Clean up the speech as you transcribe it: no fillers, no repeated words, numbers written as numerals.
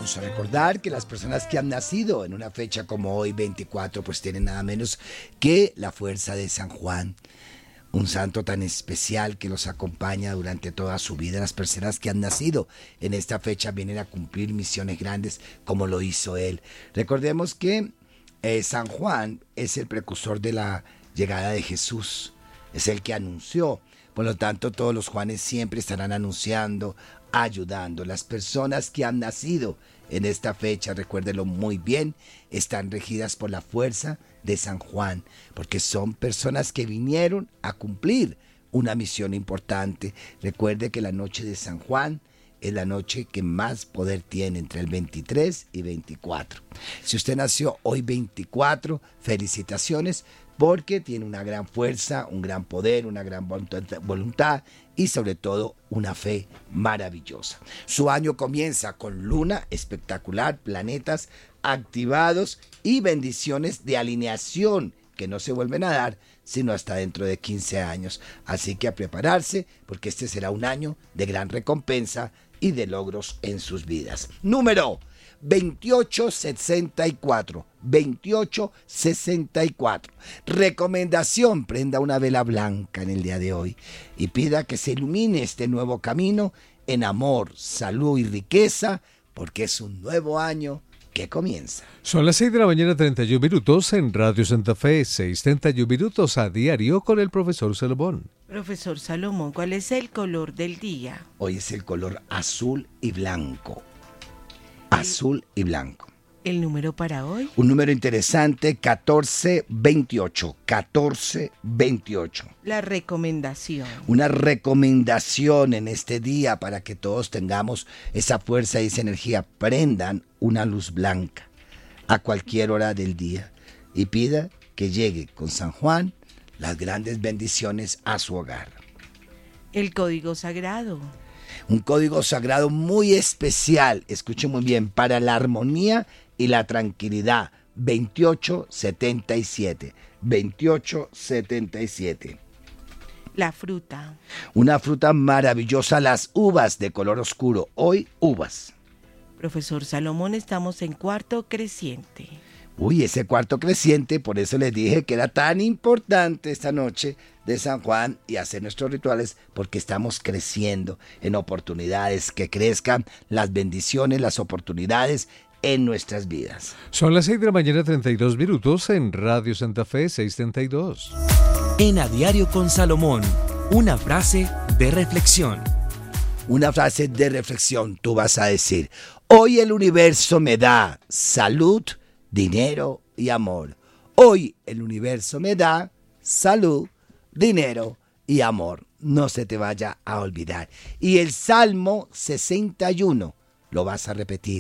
vamos a recordar que las personas que han nacido en una fecha como hoy, 24, pues tienen nada menos que la fuerza de San Juan, un santo tan especial que los acompaña durante toda su vida. Las personas que han nacido en esta fecha vienen a cumplir misiones grandes como lo hizo él. Recordemos que San Juan es el precursor de la llegada de Jesús, es el que anunció. Por lo tanto, todos los Juanes siempre estarán anunciando, ayudando. Las personas que han nacido en esta fecha, recuérdenlo muy bien, están regidas por la fuerza de San Juan, porque son personas que vinieron a cumplir una misión importante. Recuerde que la noche de San Juan es la noche que más poder tiene, entre el 23 y 24. Si usted nació hoy 24, felicitaciones, porque tiene una gran fuerza, un gran poder, una gran voluntad y sobre todo una fe maravillosa. Su año comienza con luna espectacular, planetas activados y bendiciones de alineación que no se vuelven a dar sino hasta dentro de 15 años. Así que a prepararse, porque este será un año de gran recompensa y de logros en sus vidas. Número 2864. 2864. Recomendación: prenda una vela blanca en el día de hoy y pida que se ilumine este nuevo camino en amor, salud y riqueza, porque es un nuevo año que comienza. Son las 6 de la mañana, 31 minutos en Radio Santa Fe, 6:31 minutos a diario con el profesor Salomón. Profesor Salomón, ¿cuál es el color del día? Hoy es el color azul y blanco. Azul y blanco. ¿El número para hoy? Un número interesante, 1428. 1428. La recomendación. Una recomendación en este día para que todos tengamos esa fuerza y esa energía. Prendan una luz blanca a cualquier hora del día y pida que llegue con San Juan las grandes bendiciones a su hogar. El código sagrado. Un código sagrado muy especial, escuchen muy bien, para la armonía y la tranquilidad. 2877. 2877. La fruta. Una fruta maravillosa, las uvas de color oscuro. Hoy, uvas. Profesor Salomón, estamos en cuarto creciente. Uy, ese cuarto creciente, por eso les dije que era tan importante esta noche de San Juan y hacer nuestros rituales, porque estamos creciendo en oportunidades, que crezcan las bendiciones, las oportunidades en nuestras vidas. Son las 6 de la mañana, 32 minutos en Radio Santa Fe, 6:32. En A Diario con Salomón, una frase de reflexión. Una frase de reflexión, tú vas a decir: hoy el universo me da salud, dinero y amor. Hoy el universo me da salud, dinero y amor. No se te vaya a olvidar. Y el Salmo 61 lo vas a repetir.